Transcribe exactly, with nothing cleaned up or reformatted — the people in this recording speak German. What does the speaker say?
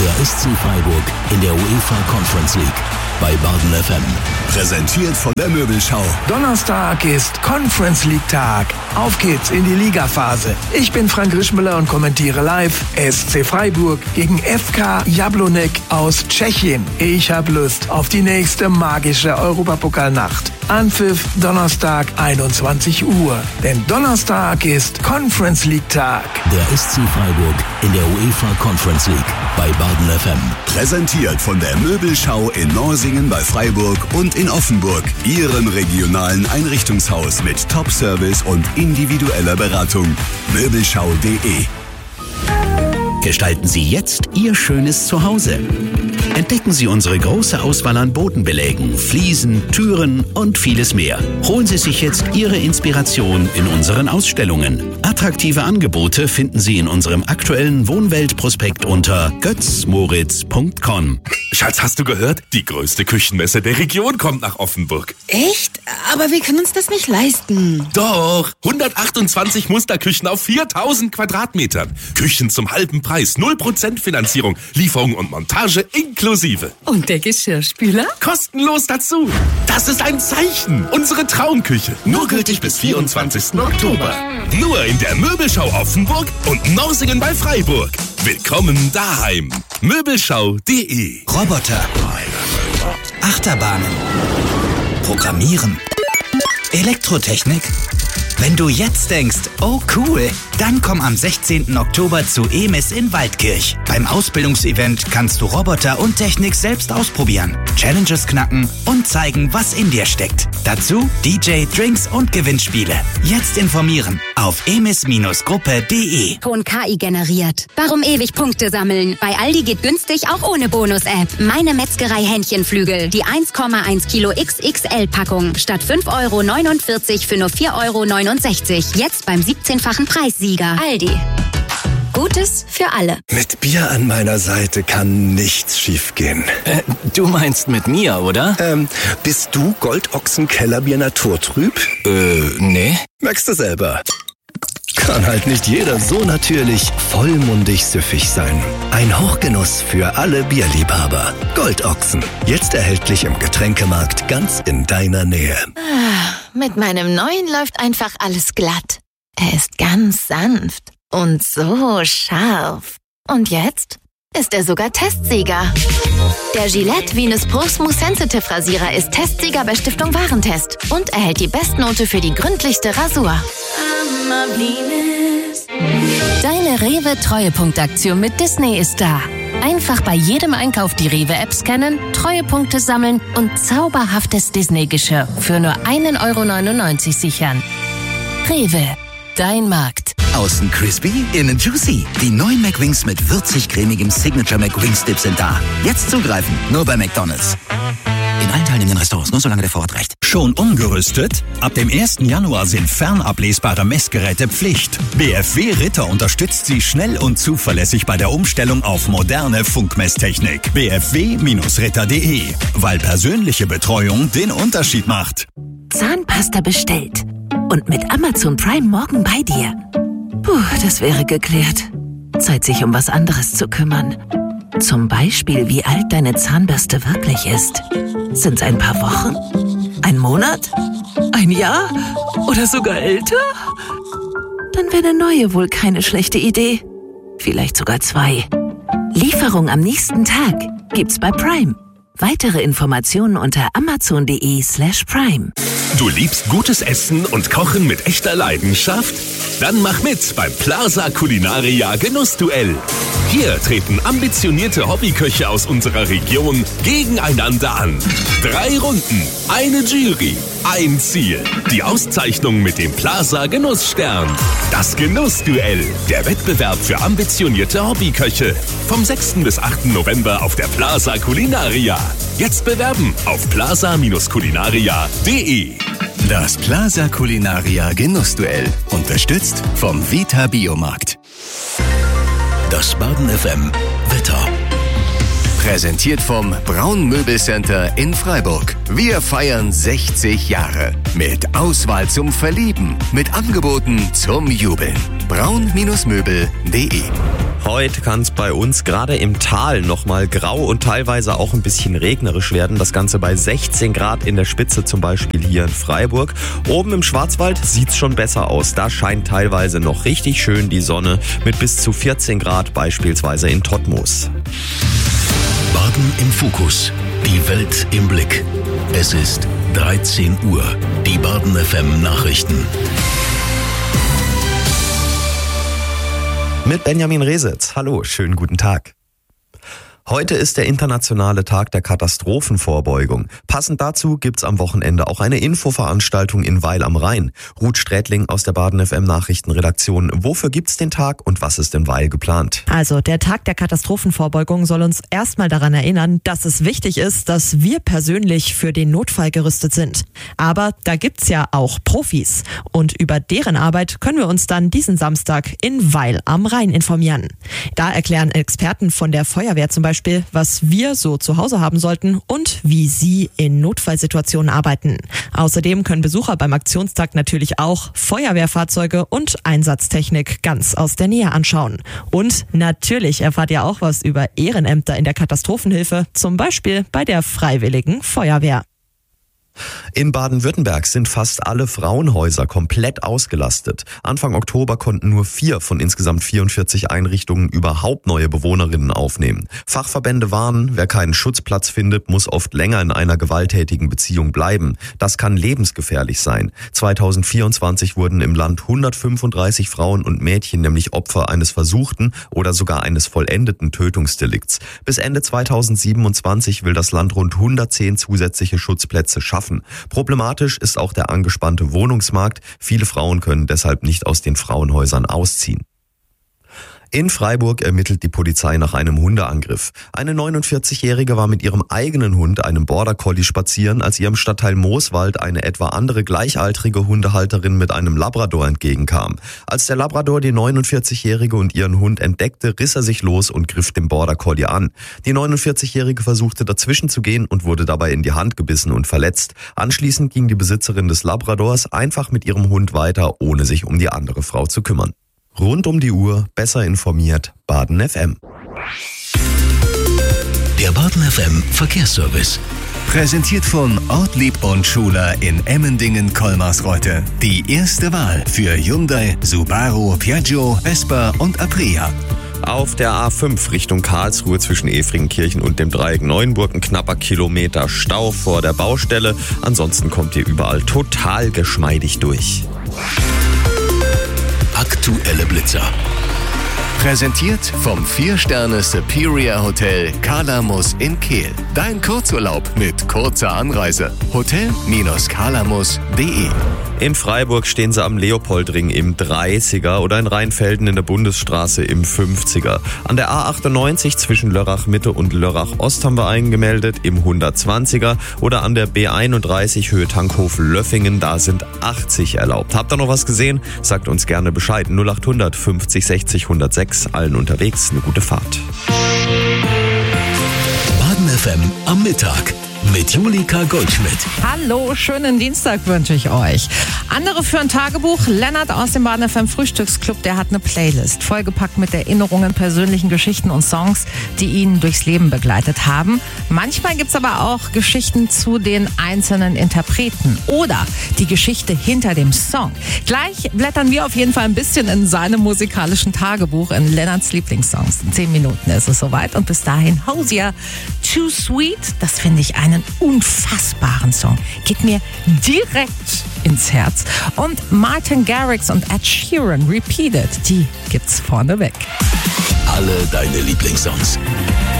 Der S C Freiburg in der UEFA Conference League bei Baden F M. Präsentiert von der Möbelschau. Donnerstag ist Conference League Tag. Auf geht's in die Ligaphase. Ich bin Frank Rischmüller und kommentiere live S C Freiburg gegen F K Jablonek aus Tschechien. Ich hab Lust auf die nächste magische Europapokalnacht. Anpfiff Donnerstag einundzwanzig Uhr. Denn Donnerstag ist Conference League Tag. Der S C Freiburg in der UEFA Conference League bei Baden F M. Präsentiert von der Möbelschau in Norsingen bei Freiburg und in Offenburg. Ihrem regionalen Einrichtungshaus mit Top-Service und individueller Beratung. Möbelschau punkt de. Gestalten Sie jetzt Ihr schönes Zuhause. Entdecken Sie unsere große Auswahl an Bodenbelägen, Fliesen, Türen und vieles mehr. Holen Sie sich jetzt Ihre Inspiration in unseren Ausstellungen. Attraktive Angebote finden Sie in unserem aktuellen Wohnweltprospekt unter götz moritz punkt com. Schatz, hast du gehört? Die größte Küchenmesse der Region kommt nach Offenburg. Echt? Aber wir können uns das nicht leisten. Doch, hundertachtundzwanzig Musterküchen auf viertausend Quadratmetern. Küchen zum halben Preis, null Prozent Finanzierung, Lieferung und Montage inklusive. Und der Geschirrspüler? Kostenlos dazu. Das ist ein Zeichen. Unsere Traumküche. Nur gültig bis vierundzwanzigsten Oktober. Nur in der Möbelschau Offenburg und Norsingen bei Freiburg. Willkommen daheim. Möbelschau punkt de. Roboter. Achterbahnen. Programmieren. Elektrotechnik. Wenn du jetzt denkst, oh cool, dann komm am sechzehnten Oktober zu E M I S in Waldkirch. Beim Ausbildungsevent kannst du Roboter und Technik selbst ausprobieren, Challenges knacken und zeigen, was in dir steckt. Dazu D J, Drinks und Gewinnspiele. Jetzt informieren auf emis Gruppe punkt de. Ton K I generiert. Warum ewig Punkte sammeln? Bei Aldi geht günstig auch ohne Bonus-App. Meine Metzgerei Hähnchenflügel. Die eins Komma eins Kilo X X L-Packung. Statt fünf Euro neunundvierzig für nur vier Euro neunundsechzig. Jetzt beim siebzehnfachen Preissieger. Aldi. Gutes für alle. Mit Bier an meiner Seite kann nichts schiefgehen. Äh, du meinst mit mir, oder? Ähm, bist du Goldochsen-Kellerbier naturtrüb? Äh, nee. Merkst du selber. Kann halt nicht jeder so natürlich vollmundig süffig sein. Ein Hochgenuss für alle Bierliebhaber. Goldochsen. Jetzt erhältlich im Getränkemarkt ganz in deiner Nähe. Ah, mit meinem neuen läuft einfach alles glatt. Er ist ganz sanft und so scharf. Und jetzt ist er sogar Testsieger. Der Gillette Venus Pro Smooth Sensitive Rasierer ist Testsieger bei Stiftung Warentest und erhält die Bestnote für die gründlichste Rasur. Deine Rewe-Treuepunktaktion mit Disney ist da. Einfach bei jedem Einkauf die Rewe-App scannen, Treuepunkte sammeln und zauberhaftes Disney-Geschirr für nur ein Euro neunundneunzig sichern. Rewe, dein Markt. Außen crispy, innen juicy. Die neuen McWings mit würzig-cremigem Signature McWings Dip sind da. Jetzt zugreifen, nur bei McDonald's. In allen teilnehmenden Restaurants, nur solange der Vorrat reicht. Schon umgerüstet? Ab dem ersten Januar sind fernableßbare Messgeräte Pflicht. B F W Ritter unterstützt Sie schnell und zuverlässig bei der Umstellung auf moderne Funkmesstechnik. b f w Ritter punkt de, weil persönliche Betreuung den Unterschied macht. Zahnpasta bestellt und mit Amazon Prime morgen bei dir. Puh, das wäre geklärt. Zeit, sich um was anderes zu kümmern. Zum Beispiel, wie alt deine Zahnbürste wirklich ist. Sind's ein paar Wochen? Ein Monat? Ein Jahr? Oder sogar älter? Dann wäre eine neue wohl keine schlechte Idee. Vielleicht sogar zwei. Lieferung am nächsten Tag gibt's bei Prime. Weitere Informationen unter amazon punkt de slash prime. Du liebst gutes Essen und Kochen mit echter Leidenschaft? Dann mach mit beim Plaza Culinaria Genussduell. Hier treten ambitionierte Hobbyköche aus unserer Region gegeneinander an. Drei Runden, eine Jury, ein Ziel. Die Auszeichnung mit dem Plaza Genussstern. Das Genussduell, der Wettbewerb für ambitionierte Hobbyköche. Vom sechsten bis achten November auf der Plaza Culinaria. Jetzt bewerben auf plaza Culinaria punkt de. Das Plaza Culinaria Genussduell. Unterstützt vom Vita Biomarkt. Das Baden F M Wetter. Präsentiert vom Braun Möbelcenter in Freiburg. Wir feiern sechzig Jahre. Mit Auswahl zum Verlieben. Mit Angeboten zum Jubeln. braun Möbel punkt de. Heute kann es bei uns gerade im Tal nochmal grau und teilweise auch ein bisschen regnerisch werden. Das Ganze bei sechzehn Grad in der Spitze, zum Beispiel hier in Freiburg. Oben im Schwarzwald sieht's schon besser aus. Da scheint teilweise noch richtig schön die Sonne mit bis zu vierzehn Grad, beispielsweise in Todtmoos. Baden im Fokus. Die Welt im Blick. Es ist dreizehn Uhr. Die Baden F M Nachrichten. Mit Benjamin Resitz. Hallo, schönen guten Tag. Heute ist der internationale Tag der Katastrophenvorbeugung. Passend dazu gibt's am Wochenende auch eine Infoveranstaltung in Weil am Rhein. Ruth Strätling aus der Baden F M Nachrichtenredaktion. Wofür gibt's den Tag und was ist in Weil geplant? Also der Tag der Katastrophenvorbeugung soll uns erstmal daran erinnern, dass es wichtig ist, dass wir persönlich für den Notfall gerüstet sind. Aber da gibt's ja auch Profis. Und über deren Arbeit können wir uns dann diesen Samstag in Weil am Rhein informieren. Da erklären Experten von der Feuerwehr zum Beispiel, was wir so zu Hause haben sollten und wie sie in Notfallsituationen arbeiten. Außerdem können Besucher beim Aktionstag natürlich auch Feuerwehrfahrzeuge und Einsatztechnik ganz aus der Nähe anschauen. Und natürlich erfahrt ihr auch was über Ehrenämter in der Katastrophenhilfe, zum Beispiel bei der Freiwilligen Feuerwehr. In Baden-Württemberg sind fast alle Frauenhäuser komplett ausgelastet. Anfang Oktober konnten nur vier von insgesamt vierundvierzig Einrichtungen überhaupt neue Bewohnerinnen aufnehmen. Fachverbände warnen, wer keinen Schutzplatz findet, muss oft länger in einer gewalttätigen Beziehung bleiben. Das kann lebensgefährlich sein. zweitausendvierundzwanzig wurden im Land hundertfünfunddreißig Frauen und Mädchen nämlich Opfer eines versuchten oder sogar eines vollendeten Tötungsdelikts. Bis Ende zweitausendsiebenundzwanzig will das Land rund hundertzehn zusätzliche Schutzplätze schaffen. Problematisch ist auch der angespannte Wohnungsmarkt. Viele Frauen können deshalb nicht aus den Frauenhäusern ausziehen. In Freiburg ermittelt die Polizei nach einem Hundeangriff. Eine neunundvierzigjährige war mit ihrem eigenen Hund, einem Border Collie, spazieren, als ihr im Stadtteil Mooswald eine etwa andere gleichaltrige Hundehalterin mit einem Labrador entgegenkam. Als der Labrador die neunundvierzigjährige und ihren Hund entdeckte, riss er sich los und griff dem Border Collie an. Die neunundvierzigjährige versuchte dazwischen zu gehen und wurde dabei in die Hand gebissen und verletzt. Anschließend ging die Besitzerin des Labradors einfach mit ihrem Hund weiter, ohne sich um die andere Frau zu kümmern. Rund um die Uhr, besser informiert, Baden F M. Der Baden F M Verkehrsservice. Präsentiert von Ortlieb und Schuler in Emmendingen-Kolmarsreuth. Die erste Wahl für Hyundai, Subaru, Piaggio, Vespa und Aprilia. Auf der A fünf Richtung Karlsruhe zwischen Efringenkirchen und dem Dreieck Neuenburg ein knapper Kilometer Stau vor der Baustelle. Ansonsten kommt ihr überall total geschmeidig durch. Aktuelle Blitzer. Präsentiert vom vier Sterne Superior Hotel Kalamus in Kehl. Dein Kurzurlaub mit kurzer Anreise. Hotel Kalamus punkt de. In Freiburg stehen sie am Leopoldring im dreißiger oder in Rheinfelden in der Bundesstraße im fünfziger. An der A achtundneunzig zwischen Lörrach Mitte und Lörrach Ost haben wir eingemeldet im hundertzwanziger oder an der B einunddreißig Höhe Tankhofen-Löffingen, da sind achtzig erlaubt. Habt ihr noch was gesehen? Sagt uns gerne Bescheid. null achthundert fünfzig sechzig hundertsechs, allen unterwegs eine gute Fahrt. Baden F M am Mittag mit Julika Goldschmidt. Hallo, schönen Dienstag wünsche ich euch. Andere führen Tagebuch. Lennart aus dem Baden F M Frühstücksclub, der hat eine Playlist vollgepackt mit Erinnerungen, persönlichen Geschichten und Songs, die ihn durchs Leben begleitet haben. Manchmal gibt es aber auch Geschichten zu den einzelnen Interpreten oder die Geschichte hinter dem Song. Gleich blättern wir auf jeden Fall ein bisschen in seinem musikalischen Tagebuch, in Lennarts Lieblingssongs. In zehn Minuten ist es soweit und bis dahin Hosier, Too Sweet, das finde ich einen unfassbaren Song. Geht mir direkt ins Herz. Und Martin Garrix und Ed Sheeran, Repeated, die gibt's vorneweg. Alle deine Lieblingssongs.